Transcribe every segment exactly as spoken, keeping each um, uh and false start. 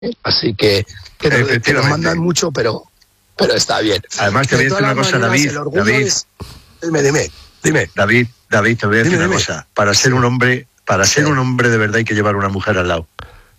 así que, que, nos, que nos mandan mucho, pero, pero está bien. Además te voy a decir una cosa, David, David, es... dime, dime, dime. David, David, te voy a decir dime, una dime. cosa. Para ser un hombre, para ser sí. un hombre de verdad hay que llevar una mujer al lado.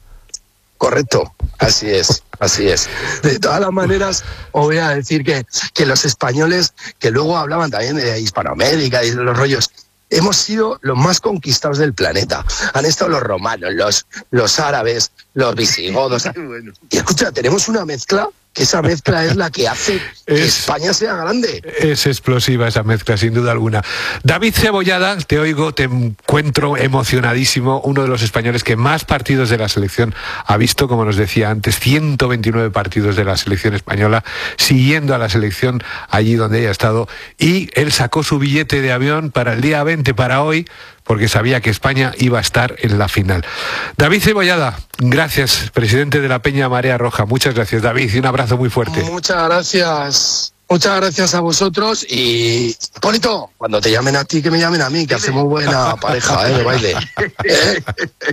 Correcto, así es, así es. De todas las maneras, os voy a decir que, que los españoles, que luego hablaban también de Hispanoamérica y de los rollos, hemos sido los más conquistados del planeta. Han estado los romanos, los, los árabes, los visigodos. Bueno. Y escucha, tenemos una mezcla, que esa mezcla es la que hace que es, España sea grande. Es explosiva esa mezcla, sin duda alguna. David Cebollada, te oigo, te encuentro emocionadísimo, uno de los españoles que más partidos de la selección ha visto, como nos decía antes, ciento veintinueve partidos de la selección española, siguiendo a la selección allí donde ella ha estado, y él sacó su billete de avión para el día veinte, para hoy, porque sabía que España iba a estar en la final. David Cebollada, gracias, presidente de la Peña Marea Roja. Muchas gracias, David, y un abrazo muy fuerte. Muchas gracias. Muchas gracias a vosotros y, Polito, cuando te llamen a ti, que me llamen a mí, que hacemos buena pareja ¿eh? de baile. ¿Eh?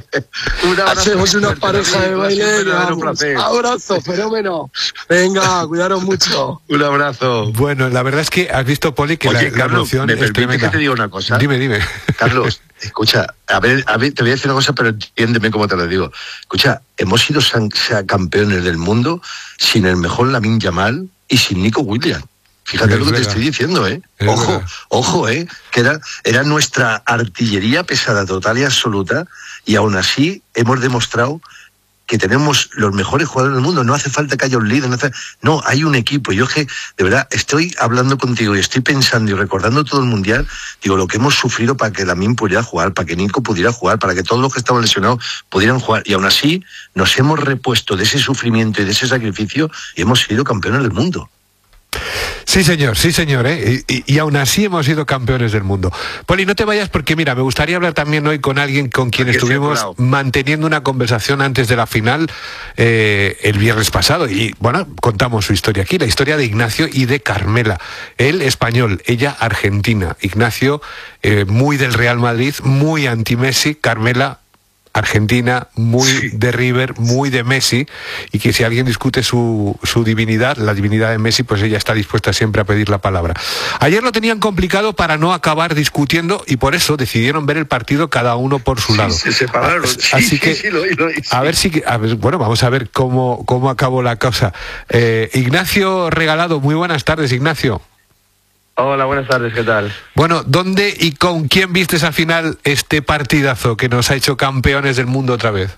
Un hacemos una pareja de baile. Vamos. Abrazo, fenómeno. Venga, cuidaros mucho. Un abrazo. Bueno, la verdad es que has visto, Poli, que Oye, la, Carlos, la emoción ¿me es permite tremenda. que te diga una cosa? Dime, dime. Carlos, escucha, a ver, a ver, te voy a decir una cosa, pero entiéndeme cómo te lo digo. Escucha, hemos sido san, san campeones del mundo sin el mejor Lamine Yamal y sin Nico Williams. Fíjate es lo que verdad. te estoy diciendo, ¿eh? Es ojo, verdad. ojo, ¿eh? Que era, era nuestra artillería pesada total y absoluta, y aún así hemos demostrado que tenemos los mejores jugadores del mundo. No hace falta que haya un líder, no, hace... no hay un equipo. Yo que, de verdad, estoy hablando contigo y estoy pensando y recordando todo el Mundial, digo, lo que hemos sufrido para que Lamine pudiera jugar, para que Nico pudiera jugar, para que todos los que estaban lesionados pudieran jugar, y aún así nos hemos repuesto de ese sufrimiento y de ese sacrificio y hemos sido campeones del mundo. Sí, señor, sí, señor, ¿eh? y, y, y aún así hemos sido campeones del mundo. Poli, no te vayas porque, mira, me gustaría hablar también hoy con alguien con quien estuvimos manteniendo una conversación antes de la final eh, el viernes pasado. Y, bueno, contamos su historia aquí, la historia de Ignacio y de Carmela. Él, español, ella, argentina. Ignacio, eh, muy del Real Madrid, muy anti-Messi. Carmela, argentina, muy sí. de River, muy de Messi, y que si alguien discute su, su divinidad, la divinidad de Messi, pues ella está dispuesta siempre a pedir la palabra. Ayer lo tenían complicado para no acabar discutiendo, y por eso decidieron ver el partido cada uno por su sí, lado. Se separaron. Así sí, que, sí, sí, lo, lo, sí. a ver si, a ver, bueno, vamos a ver cómo, cómo acabó la cosa. Eh, Ignacio Regalado, muy buenas tardes, Ignacio. Hola, buenas tardes, ¿qué tal? Bueno, ¿dónde y con quién vistes al final este partidazo que nos ha hecho campeones del mundo otra vez?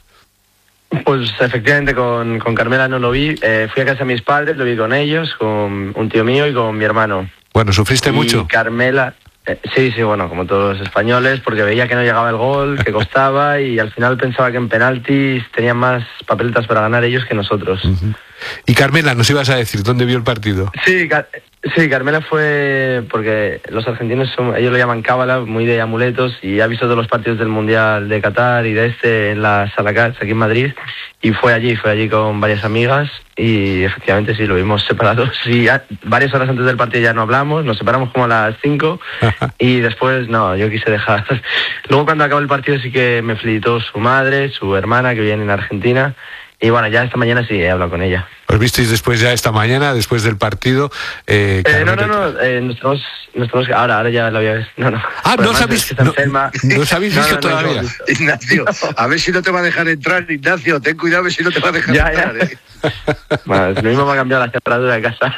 Pues efectivamente con, con Carmela no lo vi, eh, fui a casa de mis padres, lo vi con ellos, con un tío mío y con mi hermano. Bueno, ¿sufriste y mucho? Carmela, eh, sí, sí, bueno, como todos los españoles, porque veía que no llegaba el gol, que costaba, y al final pensaba que en penaltis tenían más papeletas para ganar ellos que nosotros. Uh-huh. Y Carmela, ¿nos ibas a decir dónde vio el partido? Sí, Car sí, Carmela fue, porque los argentinos, son, ellos lo llaman cábala, muy de amuletos, y ha visto todos los partidos del Mundial de Qatar y de este en la Sala Cats, aquí en Madrid, y fue allí, fue allí con varias amigas, y efectivamente sí, lo vimos separados, y a, varias horas antes del partido ya no hablamos, nos separamos como a las cinco, y después, no, yo quise dejar. Luego cuando acabó el partido sí que me felicitó su madre, su hermana, que viven en Argentina. Y bueno, ya esta mañana sí he hablado con ella. ¿Os visteis después ya esta mañana, después del partido? Eh, eh, no, no, no, eh, nos tenemos, nos tenemos que... Ahora, ahora ya la había visto. No, no. Ah, no os habéis, es que no, no os habéis visto no, no, todavía. No, no, no. Ignacio, a ver si no te va a dejar entrar, Ignacio. Ten cuidado a ver si no te va a dejar ya, entrar. Ya. ¿eh? Bueno, lo mismo me ha cambiado la temperatura de casa.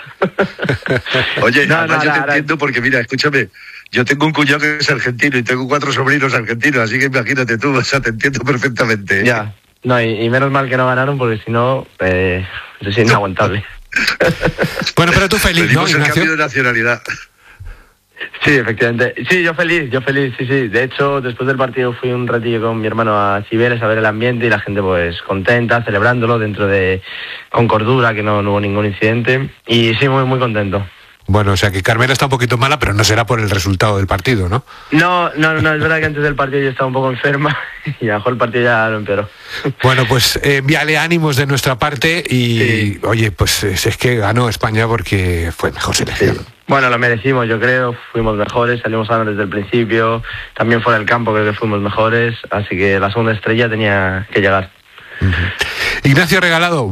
Oye, no, además no, yo no, te no, entiendo porque, mira, escúchame, yo tengo un cuñado que es argentino y tengo cuatro sobrinos argentinos, así que imagínate tú, o sea, te entiendo perfectamente. ¿eh? Ya. No, y, y menos mal que no ganaron, porque si no, eh, es inaguantable. Bueno, pero tú feliz, Pedimos ¿no, el Ignacio? cambio de nacionalidad. Sí, efectivamente. Sí, yo feliz, yo feliz, sí, sí. De hecho, después del partido fui un ratillo con mi hermano a Cibeles a ver el ambiente, y la gente pues contenta, celebrándolo dentro de... con cordura, que no, no hubo ningún incidente. Y sí, muy, muy contento. Bueno, o sea que Carmela está un poquito mala, pero no será por el resultado del partido, ¿no? No, no, no, es verdad que antes del partido yo estaba un poco enferma y a lo mejor el partido ya lo empeoró. Bueno, pues eh, envíale ánimos de nuestra parte y, sí. Oye, pues es, es que ganó España porque fue mejor selección. Sí. Bueno, lo merecimos, yo creo, fuimos mejores, salimos ganando desde el principio, también fuera del campo creo que fuimos mejores, así que la segunda estrella tenía que llegar. Uh-huh. Ignacio Regalado,